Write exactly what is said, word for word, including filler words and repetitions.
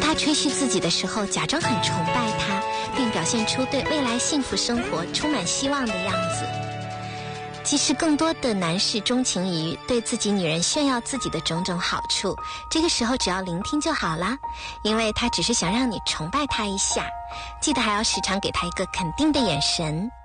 他吹嘘自己的时候，假装很崇拜他，并表现出对未来幸福生活充满希望的样子。其实更多的男士钟情于对自己女人炫耀自己的种种好处，这个时候只要聆听就好啦，因为他只是想让你崇拜他一下，记得还要时常给他一个肯定的眼神。